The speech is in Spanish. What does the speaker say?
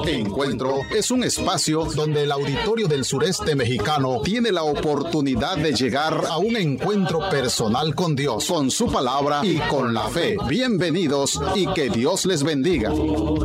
Encuentro es un espacio donde el auditorio del sureste mexicano tiene la oportunidad de llegar a un encuentro personal con Dios, con su palabra y con la fe. Bienvenidos y que Dios les bendiga.